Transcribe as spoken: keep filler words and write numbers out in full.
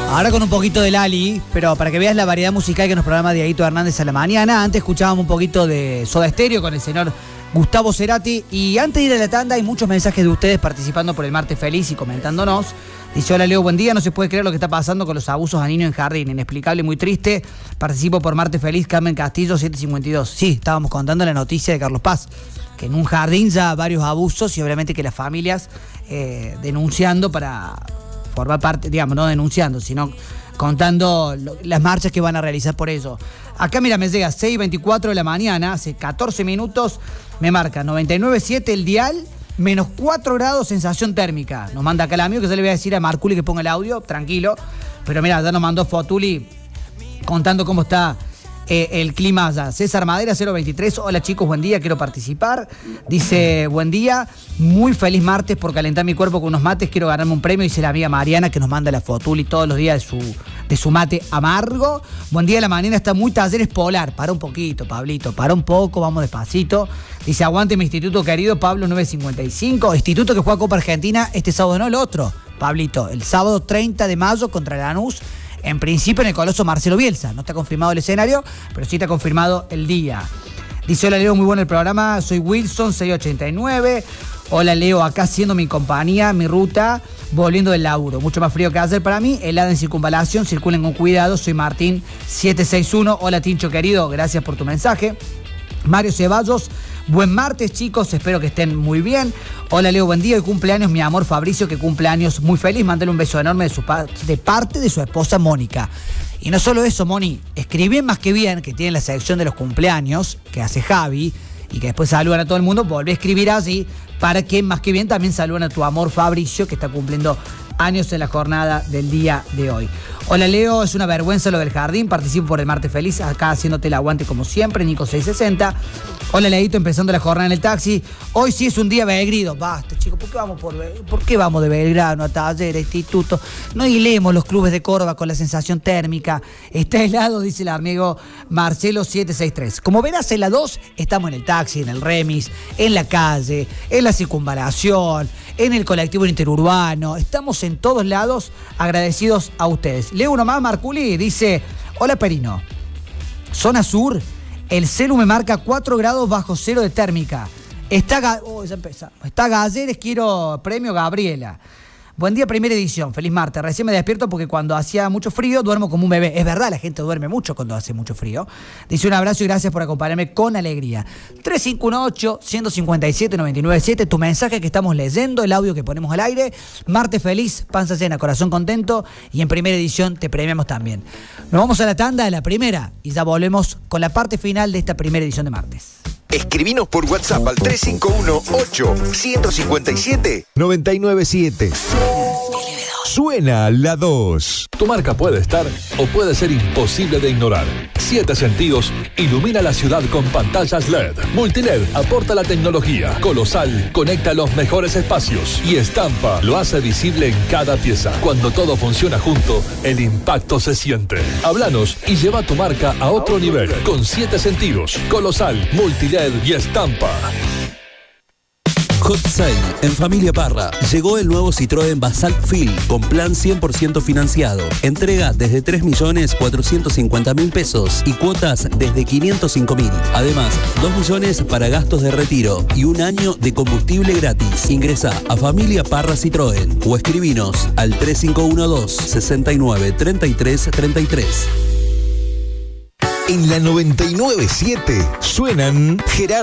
Ahora con un poquito de Lali, pero para que veas la variedad musical que nos programa Dieguito Hernández a la mañana. Antes escuchábamos un poquito de Soda Stereo con el señor Gustavo Cerati. Y antes de ir a la tanda hay muchos mensajes de ustedes participando por el Martes Feliz y comentándonos. Dice: hola Leo, buen día. No se puede creer lo que está pasando con los abusos a niños en jardín. Inexplicable y muy triste. Participo por Martes Feliz, Carmen Castillo, siete cincuenta y dos. Sí, estábamos contando la noticia de Carlos Paz, que en un jardín ya varios abusos y obviamente que las familias eh, denunciando para formar parte, digamos, no denunciando, sino contando lo, las marchas que van a realizar por ello. Acá, mira, me llega seis veinticuatro de la mañana, hace catorce minutos, me marca noventa y nueve punto siete el dial, menos cuatro grados sensación térmica. Nos manda acá el amigo, que yo le voy a decir a Marculi que ponga el audio, tranquilo. Pero mira, ya nos mandó Fotuli contando cómo está eh, el clima allá. César Madera, cero veintitrés. Hola chicos, buen día, quiero participar. Dice: buen día, muy feliz martes por calentar mi cuerpo con unos mates, quiero ganarme un premio. Dice la amiga Mariana, que nos manda la Fotuli todos los días de su, de su mate amargo. Buen día, la mañana está muy Talleres Polar. Para un poquito, Pablito, para un poco, vamos despacito. Dice: aguante mi instituto querido, Pablo nueve cincuenta y cinco. Instituto que juega Copa Argentina este sábado, no el otro, Pablito. El sábado treinta de mayo contra Lanús. En principio en el Coloso Marcelo Bielsa. No está confirmado el escenario, pero sí está confirmado el día. Dice: hola Leo, muy bueno el programa. Soy Wilson, seis ochenta y nueve. Hola Leo, acá haciendo mi compañía, mi ruta, volviendo del laburo. Mucho más frío que ayer para mí. Helada en circunvalación, circulen con cuidado. Soy Martín, siete sesenta y uno. Hola Tincho querido, gracias por tu mensaje. Mario Ceballos, buen martes chicos, espero que estén muy bien. Hola Leo, buen día, hoy cumpleaños mi amor Fabricio, que cumple años muy feliz. Mándale un beso enorme de, su pa de parte de su esposa Mónica. Y no solo eso, Moni, escribí Más que Bien, que tiene la sección de los cumpleaños, que hace Javi, y que después saludan a todo el mundo. Volví a escribir así, para que Más que Bien también saluden a tu amor Fabricio, que está cumpliendo años en la jornada del día de hoy. Hola Leo, es una vergüenza lo del jardín, participo por el Martes Feliz, acá haciéndote el aguante como siempre, Nico seis sesenta. Hola Leito, empezando la jornada en el taxi. Hoy sí es un día Belgrino. Basta, chicos, ¿por qué vamos por ¿por qué vamos de Belgrano a Talleres, a Instituto? No hilemos los clubes de Córdoba con la sensación térmica. Está helado, dice el amigo Marcelo siete sesenta y tres. Como verás, en la dos estamos en el taxi, en el remis, en la calle, en la circunvalación, en el colectivo interurbano. Estamos en todos lados agradecidos a ustedes. Leo uno más, Marculi, dice: hola Perino, zona sur, el celu me marca cuatro grados bajo cero de térmica. Está, oh, ya empezamos. Está Galleres, quiero premio Gabriela. Buen día, primera edición, feliz martes. Recién me despierto porque cuando hacía mucho frío duermo como un bebé. Es verdad, la gente duerme mucho cuando hace mucho frío. Dice: un abrazo y gracias por acompañarme con alegría. tres cinco uno ocho, uno cinco siete, nueve nueve siete, tu mensaje que estamos leyendo, el audio que ponemos al aire. Martes feliz, panza llena, corazón contento, y en primera edición te premiamos también. Nos vamos a la tanda de la primera y ya volvemos con la parte final de esta primera edición de martes. Escribinos por WhatsApp al tres cinco uno ocho, uno cinco siete, nueve nueve siete. Suena la dos. Tu marca puede estar o puede ser imposible de ignorar. Siete Sentidos ilumina la ciudad con pantallas L E D. Multiled aporta la tecnología. Colosal conecta los mejores espacios. Y Estampa lo hace visible en cada pieza. Cuando todo funciona junto, el impacto se siente. Háblanos y lleva tu marca a otro nivel. Con Siete Sentidos, Colosal, Multiled y Estampa. Hot Sale en Familia Parra. Llegó el nuevo Citroën Basalt Fil con plan cien por ciento financiado. Entrega desde tres millones cuatrocientos cincuenta mil pesos y cuotas desde quinientos cinco mil. Además, dos millones para gastos de retiro y un año de combustible gratis. Ingresa a Familia Parra Citroën o escribinos al tres cinco uno dos, seis nueve, tres tres tres tres. En la noventa y nueve punto siete suenan Gerardo